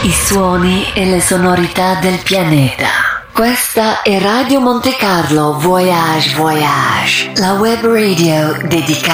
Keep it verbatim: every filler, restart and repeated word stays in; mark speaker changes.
Speaker 1: I suoni e le sonorità del pianeta. Questa è Radio Monte Carlo Voyage Voyage, la web radio dedicata